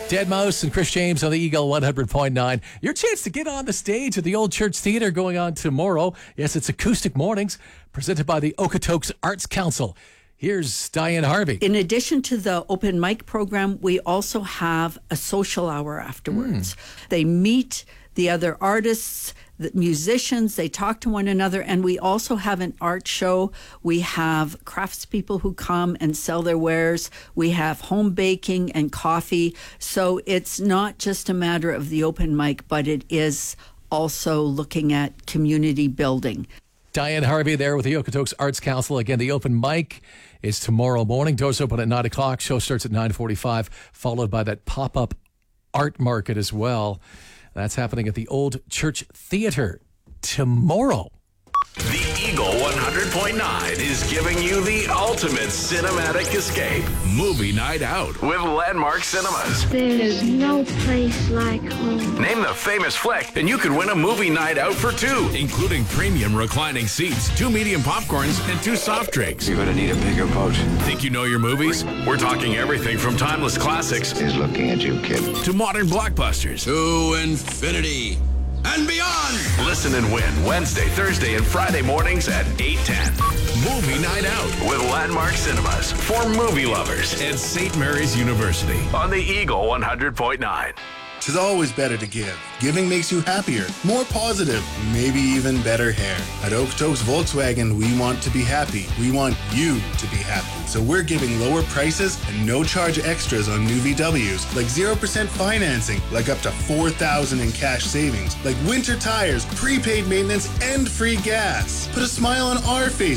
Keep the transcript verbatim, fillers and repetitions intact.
deadmau five and Chris James on the Eagle one hundred point nine. Your chance to get on the stage at the Old Church Theatre going on tomorrow. Yes, it's Acoustic Mornings, presented by the Okotoks Arts Council. Here's Diane Harvey. In addition to the open mic program, we also have a social hour afterwards. Mm. They meet the other artists, the musicians, they talk to one another, and we also have an art show. We have craftspeople who come and sell their wares. We have home baking and coffee. So it's not just a matter of the open mic, but it is also looking at community building. Diane Harvey there with the Okotoks Arts Council. Again, the open mic is tomorrow morning. Doors open at nine o'clock. Show starts at nine forty-five, followed by that pop-up art market as well. That's happening at the Old Church Theatre tomorrow. The Eagle one hundred point nine is giving you the ultimate cinematic escape. Movie night out with Landmark Cinemas. There's no place like home. Name the famous flick, and you could win a movie night out for two, including premium reclining seats, two medium popcorns, and two soft drinks. You're going to need a bigger boat. Think you know your movies? We're talking everything from timeless classics. He's looking at you, kid. To modern blockbusters. To infinity and beyond. Listen and win Wednesday, Thursday, and Friday mornings at eight ten. Movie Night Out with Landmark Cinemas for movie lovers and Saint Mary's University on the Eagle one hundred point nine. It's always better to give. Giving makes you happier, more positive, maybe even better hair. At Okotoks Volkswagen, we want to be happy. We want you to be happy. So we're giving lower prices and no charge extras on new V Ws, like zero percent financing, like up to four thousand dollars in cash savings, like winter tires, prepaid maintenance, and free gas. Put a smile on our face